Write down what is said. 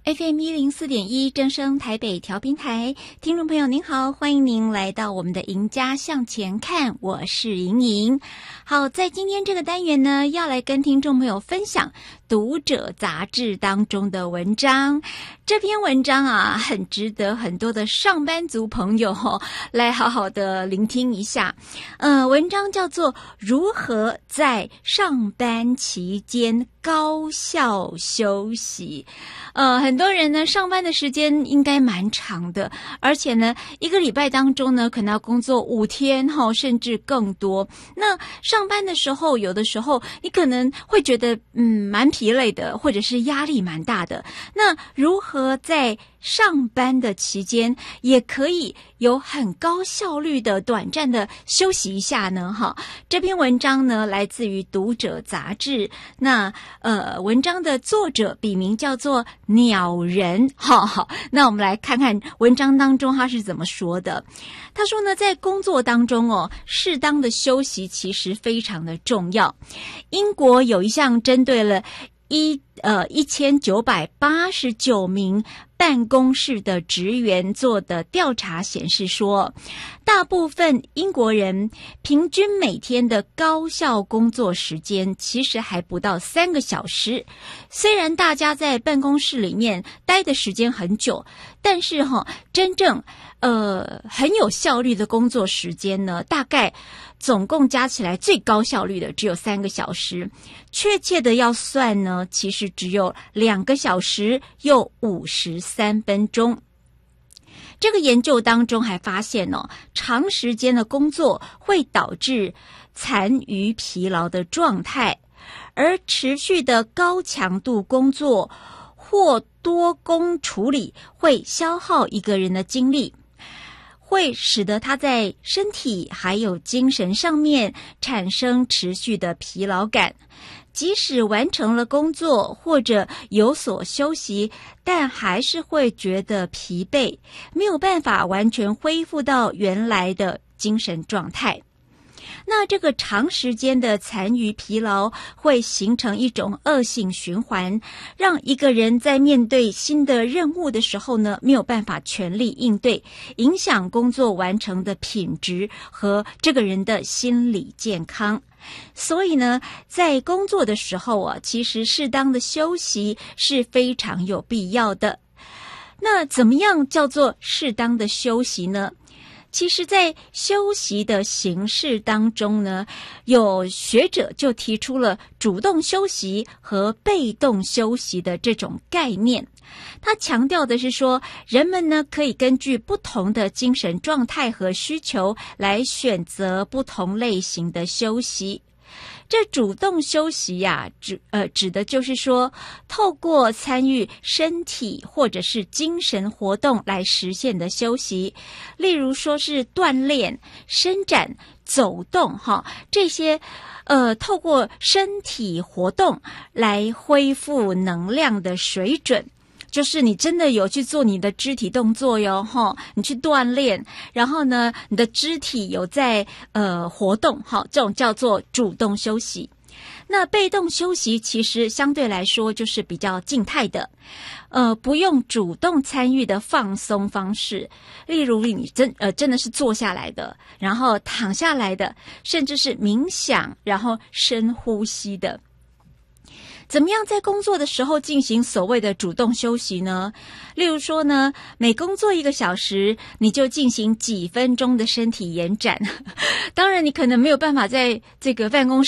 FM104.1正声台北调频台，听众朋友您好，欢迎您来到我们的赢家向前看，我是莹莹。好，在今天这个单元呢，要来跟听众朋友分享读者杂志当中的文章。这篇文章啊，很值得很多的上班族朋友来好好的聆听一下。文章叫做如何在上班期间高效休息。很多人呢上班的时间应该蛮长的，而且呢一个礼拜当中呢可能要工作5天甚至更多。那上班的时候，有的时候你可能会觉得蛮疲累的，或者是压力蛮大的。那如何在上班的期间也可以有很高效率的短暂的休息一下呢？这篇文章呢来自于读者杂志。那文章的作者笔名叫做鸟人。好，那我们来看看文章当中他是怎么说的。他说呢，在工作当中适当的休息其实非常的重要。英国有一项针对了1989名办公室的职员做的调查显示说，大部分英国人平均每天的高效工作时间其实还不到3个小时。虽然大家在办公室里面待的时间很久，但是真正很有效率的工作时间呢，大概总共加起来最高效率的只有3个小时。确切的要算呢，其实只有2个小时又53分钟。这个研究当中还发现长时间的工作会导致残余疲劳的状态，而持续的高强度工作或多工处理会消耗一个人的精力，会使得他在身体还有精神上面产生持续的疲劳感。即使完成了工作或者有所休息，但还是会觉得疲惫，没有办法完全恢复到原来的精神状态。那这个长时间的残余疲劳会形成一种恶性循环，让一个人在面对新的任务的时候呢，没有办法全力应对，影响工作完成的品质和这个人的心理健康。所以呢，在工作的时候其实适当的休息是非常有必要的。那怎么样叫做适当的休息呢？其实在休息的形式当中呢，有学者就提出了主动休息和被动休息的这种概念。他强调的是说，人们呢可以根据不同的精神状态和需求来选择不同类型的休息。这主动休息指的就是说，透过参与身体或者是精神活动来实现的休息，例如说是锻炼、伸展、走动这些透过身体活动来恢复能量的水准。就是你真的有去做你的肢体动作哟，你去锻炼，然后呢，你的肢体有在活动，这种叫做主动休息。那被动休息其实相对来说就是比较静态的，不用主动参与的放松方式，例如你真的是坐下来的，然后躺下来的，甚至是冥想，然后深呼吸的。怎么样在工作的时候进行所谓的主动休息呢？例如说呢，每工作1个小时，你就进行几分钟的身体延展。当然你可能没有办法在这个办公室